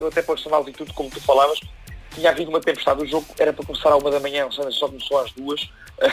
eu até pela questão da altitude, como tu falavas, tinha havido uma tempestade. O jogo era para começar à 1 da manhã, o Sanders só começou às 2.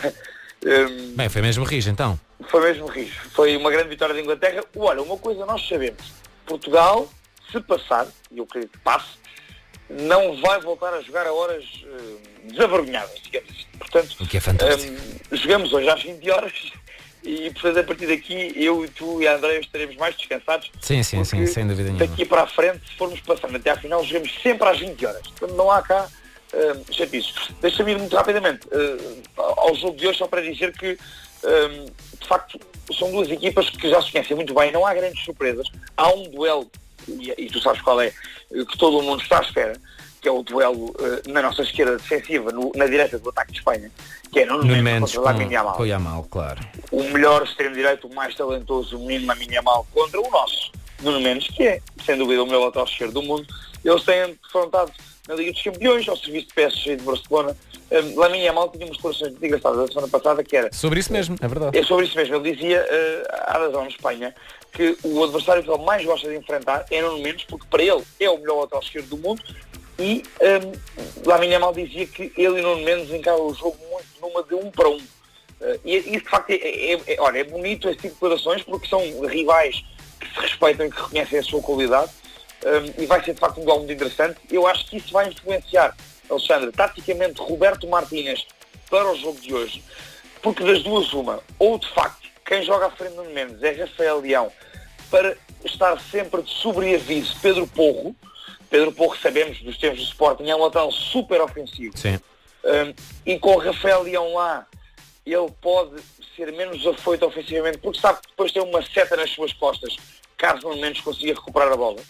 Bem, foi mesmo rijo então. Foi mesmo rijo. Foi uma grande vitória da Inglaterra. Olha, uma coisa nós sabemos. Portugal, se passar, e eu acredito que passe, não vai voltar a jogar a horas desavergonhadas, digamos assim. Portanto, o que é fantástico. Jogamos hoje às 20 horas e, portanto, a partir daqui, eu e tu e a Andréia estaremos mais descansados. Sim, sem dúvida nenhuma. Daqui para a frente, se formos passando até à final, jogamos sempre às 20 horas. Portanto, não há cá chapiços. Deixa-me ir muito rapidamente ao jogo de hoje, só para dizer que, de facto, são duas equipas que já se conhecem muito bem, não há grandes surpresas. Há um duelo, e tu sabes qual é, que todo o mundo está à espera, que é o duelo na nossa esquerda defensiva, na direita do ataque de Espanha, que é Nuno Mendes contra Lamine Yamal. Com o Yamal, claro. O melhor extremo-direito, o mais talentoso, o menino Lamine Yamal, contra o nosso Nuno Mendes, que é, sem dúvida, o melhor lateral esquerdo do mundo. Eles têm defrontado na Liga dos Campeões, ao serviço de PSG de Barcelona. Lamine Yamal tinha umas declarações muito engraçadas da semana passada, que era... Sobre isso mesmo, é verdade. É sobre isso mesmo. Ele dizia, à razão na Espanha, que o adversário que ele mais gosta de enfrentar é Nuno Mendes, porque para ele é o melhor lateral esquerdo do mundo. E Lamine Yamal dizia que ele e Nuno Mendes encaram o jogo muito numa de 1 para 1. E isso de facto é bonito esse tipo de declarações, porque são rivais que se respeitam e que reconhecem a sua qualidade, e vai ser de facto um duelo muito interessante. Eu acho que isso vai influenciar, Alexandre, taticamente Roberto Martínez para o jogo de hoje, porque das duas uma, ou de facto quem joga à frente de Nuno Mendes é Rafael Leão, para estar sempre de sobreaviso Pedro Porro, sabemos dos tempos do Sporting, é um lateral super ofensivo. Sim. E com o Rafael Leão lá, ele pode ser menos afoito ofensivamente, porque sabe que depois tem uma seta nas suas costas, caso Nuno Mendes consiga recuperar a bola.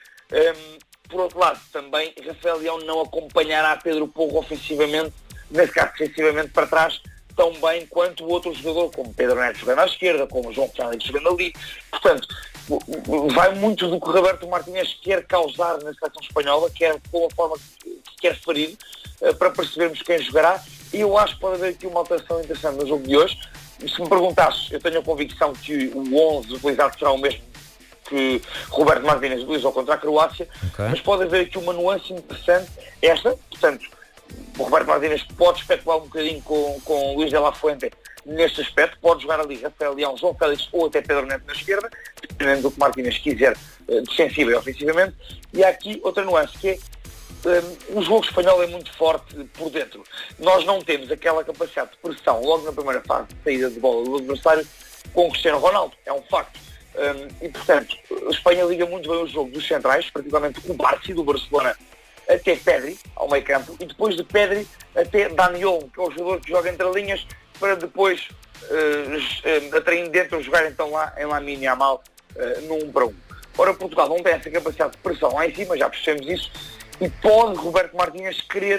Por outro lado, também Rafael Leão não acompanhará Pedro Porro ofensivamente, nesse caso defensivamente para trás, tão bem quanto o outro jogador, como Pedro Neto jogando à esquerda, como o João Félix jogando ali. Portanto, vai muito do que o Roberto Martínez quer causar na seleção espanhola, quer com a forma que quer ferir, para percebermos quem jogará. E eu acho que pode haver aqui uma alteração interessante no jogo de hoje. Se me perguntasses, eu tenho a convicção que o 11 utilizado será o mesmo que Roberto Martínez utilizou contra a Croácia, mas pode haver aqui uma nuance interessante, portanto, o Roberto Martínez pode especular um bocadinho com Luís de la Fuente neste aspecto, pode jogar ali Rafael Leão, João Félix ou até Pedro Neto na esquerda, dependendo do que Martínez quiser, defensiva e ofensivamente. E há aqui outra nuance, que é o jogo espanhol é muito forte por dentro. Nós não temos aquela capacidade de pressão logo na primeira fase de saída de bola do adversário com o Cristiano Ronaldo, é um facto. E portanto, a Espanha liga muito bem o jogo dos centrais, particularmente o Barça do Barcelona até Pedri, ao meio campo, e depois de Pedri até Daniel, que é o jogador que joga entre linhas, para depois, atraindo dentro, jogar então lá em Lamine Yamal no 1 para 1. Ora, Portugal não tem essa capacidade de pressão lá em cima, já percebemos isso, e pode Roberto Martínez querer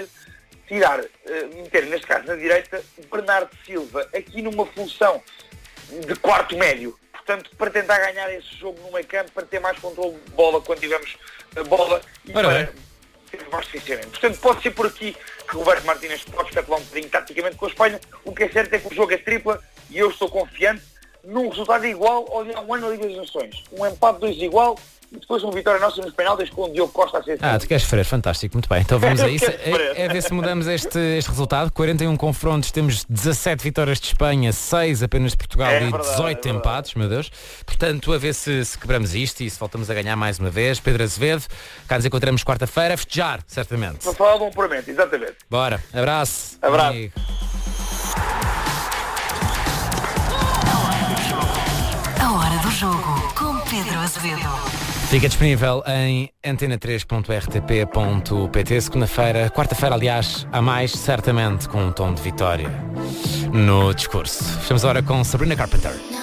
meter, neste caso na direita, Bernardo Silva, aqui numa função de quarto médio, portanto, para tentar ganhar esse jogo no meio campo, para ter mais controle de bola quando tivermos a bola e para ter mais suficientemente. Portanto, pode ser por aqui que Roberto Martínez pode especular um bocadinho taticamente com a Espanha. O que é certo é que o jogo é tripla e eu estou confiante num resultado igual ao de há um ano na Liga das Nações. Um empate 2 igual e depois uma vitória nossa nos penaltis com o Diogo Costa a ser... tu queres freire, fantástico, muito bem. Então vamos a isso. É ver se mudamos este resultado. 41 confrontos, temos 17 vitórias de Espanha, 6 apenas de Portugal e 18 empates, meu Deus. Portanto, a ver se quebramos isto e se voltamos a ganhar mais uma vez. Pedro Azevedo, cá nos encontramos quarta-feira, a festejar, certamente. Para falar de um puramente, exatamente. Bora, abraço. Abraço. Amigo. A hora do jogo com Pedro Azevedo. Fica disponível em antena3.rtp.pt. Segunda-feira, quarta-feira, aliás, há mais, certamente com um tom de vitória no discurso. Fechamos agora com Sabrina Carpenter.